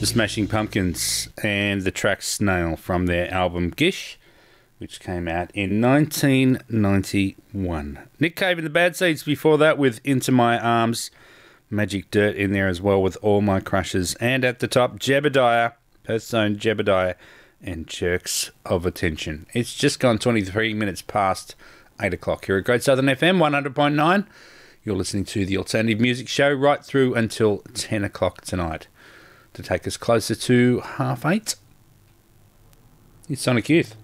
The Smashing Pumpkins and the track Snail from their album Gish, which came out in 1991. Nick Cave and the Bad Seeds before that with Into My Arms. Magic Dirt in there as well with All My Crushes. And at the top, Jebediah, Perth's own Jebediah, and Jerks of Attention. It's just gone 23 minutes past 8 o'clock here at Great Southern FM 100.9. You're listening to the Alternative Music Show right through until 10 o'clock tonight. To take us closer to 8:30, it's Sonic Youth.